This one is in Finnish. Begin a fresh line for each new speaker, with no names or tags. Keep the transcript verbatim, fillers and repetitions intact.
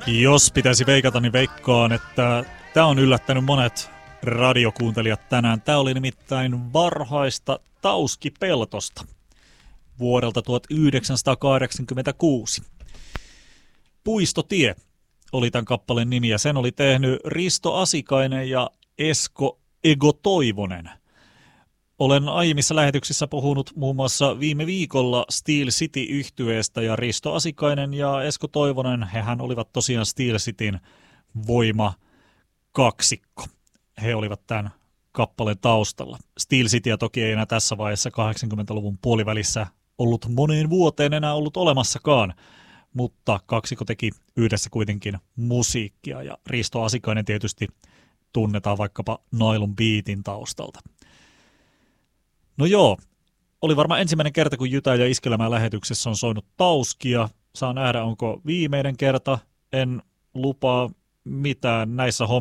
Jos pitäisi veikata, niin veikkaan, että tämä on yllättänyt monet radiokuuntelijat tänään. Tämä oli nimittäin varhaista Tauski Peltosta vuodelta tuhatyhdeksänsataakahdeksankymmentäkuusi. Puistotie oli tämän kappaleen nimi ja sen oli tehnyt Risto Asikainen ja Esko Ego Toivonen. Olen aiemmissa lähetyksissä puhunut muun muassa viime viikolla Steel City-yhtyeestä ja Risto Asikainen ja Esko Toivonen, hehän olivat tosiaan Steel Cityn voima kaksikko. He olivat tämän kappaleen taustalla. Steel Cityä toki ei enää tässä vaiheessa kahdeksankymmentäluvun puolivälissä ollut moneen vuoteen enää ollut olemassakaan, mutta kaksikko teki yhdessä kuitenkin musiikkia ja Risto Asikainen tietysti tunnetaan vaikkapa Nailun Beatin taustalta. No joo, oli varmaan ensimmäinen kerta, kun Jytä ja Iskelmää lähetyksessä on soinut Tauskia. Saa nähdä, onko viimeinen kerta. En lupaa mitään näissä hommissa.